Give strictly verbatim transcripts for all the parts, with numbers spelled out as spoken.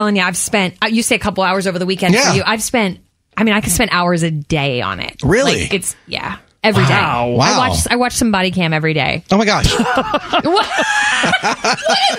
telling you, I've spent, you say a couple hours over the weekend Yeah. for you. I've spent, I mean, I can spend hours a day on it. Really? Like, it's, yeah. Every day. Wow. Wow. I watch I watch some body cam every day. Oh my gosh. What, what a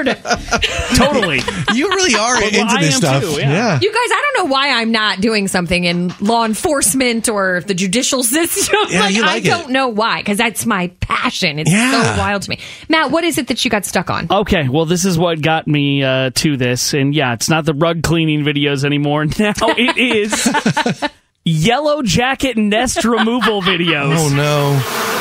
nerd. Totally. You really are Well, into I this am stuff. too, yeah. You guys, I don't know why I'm not doing something in law enforcement or the judicial system. Yeah, like, you like I it. don't know why, because that's my passion. It's Yeah. so wild to me. Matt, what is it that you got stuck on? Okay, well, this is what got me uh, to this. And yeah, it's not the rug cleaning videos anymore. Now it is Yellow Jacket nest removal videos. Oh no.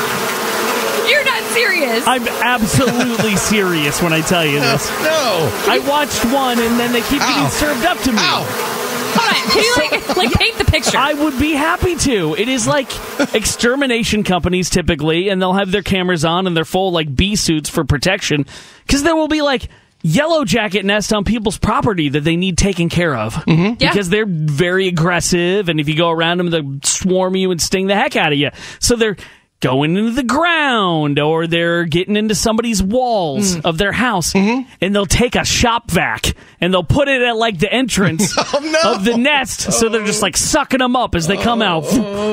You're not serious. I'm absolutely serious when I tell you this. No. I watched one, and then they keep Ow. getting served up to me. Ow. Hold on. Can you like, like paint the picture? I would be happy to. It is like extermination companies typically, and they'll have their cameras on and their full like bee suits for protection, because there will be like yellow jacket nests on people's property that they need taken care of Yeah. because they're very aggressive, and if you go around them, they'll swarm you and sting the heck out of you. So they're going into the ground, or they're getting into somebody's walls of their house, and they'll take a shop vac and they'll put it at like the entrance Oh, no. of the nest, so they're just like sucking them up as they come out,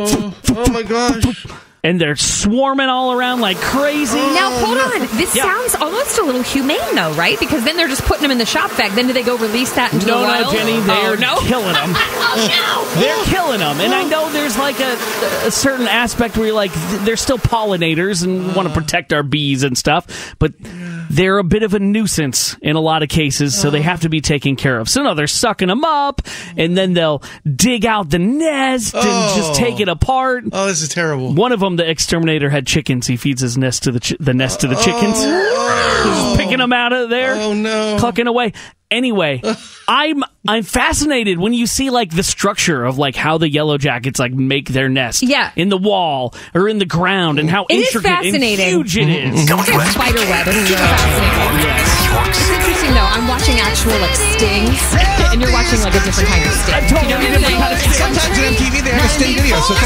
Oh my gosh. and they're swarming all around like crazy. Now, hold on. This Yeah. sounds almost a little humane, though, right? Because then they're just putting them in the shop vac. Then do they go release that into No, the no, wild? Jenny, they're oh, no? killing them. Oh, no. They're killing them. And I know there's like a, a certain aspect where you're like, th- they're still pollinators and want to protect our bees and stuff, but they're a bit of a nuisance in a lot of cases, so they have to be taken care of. So no, they're sucking them up, and then they'll dig out the nest and Oh. just take it apart. Oh, this is terrible. One of them, the exterminator, had chickens. He feeds his nest to the ch- the nest to the chickens, just picking them out of there, Oh no. clucking away. Anyway, I'm I'm fascinated when you see like the structure of like how the yellow jackets like make their nest, Yeah. in the wall or in the ground, and how It is intricate and fascinating. huge it is. It's like spider web. It's super fascinating. It's interesting, though. I'm watching actual, like, stings, and you're watching, like, a different kind of sting. I'm totally You know what I'm different kind of saying? sting. Sometimes on M T V they have a sting video, so